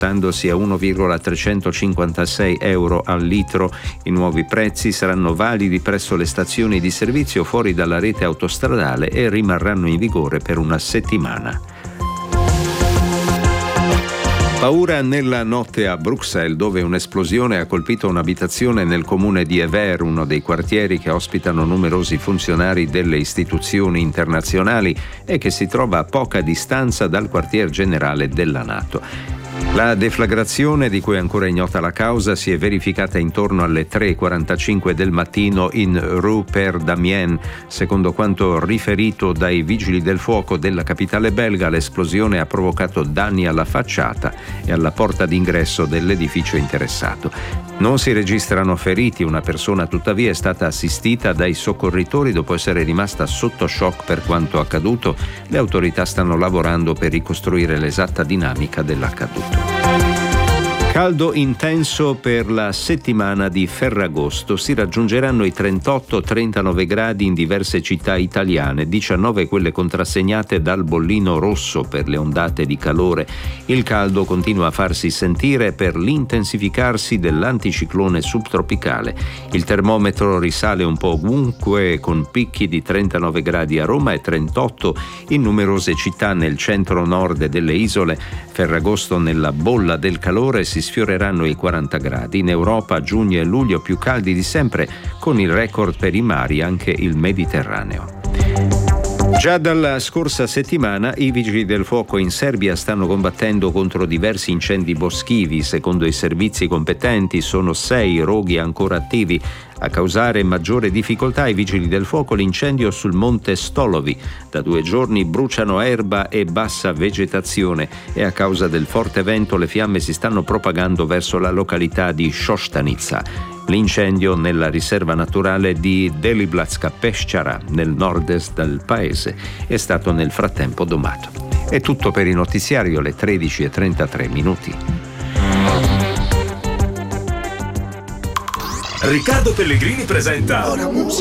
portandosi a 1,356 euro al litro. I nuovi prezzi saranno validi presso le stazioni di servizio fuori dalla rete autostradale e rimarranno in vigore per una settimana. Paura nella notte a Bruxelles, dove un'esplosione ha colpito un'abitazione nel comune di Evere, uno dei quartieri che ospitano numerosi funzionari delle istituzioni internazionali e che si trova a poca distanza dal quartier generale della NATO. La deflagrazione, di cui è ancora ignota la causa, si è verificata intorno alle 3:45 del mattino in Rue Père Damien. Secondo quanto riferito dai vigili del fuoco della capitale belga, l'esplosione ha provocato danni alla facciata e alla porta d'ingresso dell'edificio interessato. Non si registrano feriti, una persona tuttavia è stata assistita dai soccorritori dopo essere rimasta sotto shock per quanto accaduto. Le autorità stanno lavorando per ricostruire l'esatta dinamica dell'accaduto. Caldo intenso per la settimana di Ferragosto. Si raggiungeranno i 38-39 gradi in diverse città italiane, 19 quelle contrassegnate dal bollino rosso per le ondate di calore. Il caldo continua a farsi sentire per l'intensificarsi dell'anticiclone subtropicale. Il termometro risale un po' ovunque, con picchi di 39 gradi a Roma e 38 in numerose città nel centro-nord delle isole. Ferragosto nella bolla del calore, si sfioreranno i 40 gradi. In Europa giugno e luglio più caldi di sempre, con il record per i mari anche il Mediterraneo. Già dalla scorsa settimana i vigili del fuoco in Serbia stanno combattendo contro diversi incendi boschivi. Secondo i servizi competenti sono 6 roghi ancora attivi. A causare maggiore difficoltà ai vigili del fuoco l'incendio sul monte Stolovi. Da 2 giorni bruciano erba e bassa vegetazione e a causa del forte vento le fiamme si stanno propagando verso la località di Shostanica. L'incendio nella riserva naturale di Deliblatska Peščara, nel nord-est del paese, è stato nel frattempo domato. È tutto per il notiziario, alle 13:33. Riccardo Pellegrini presenta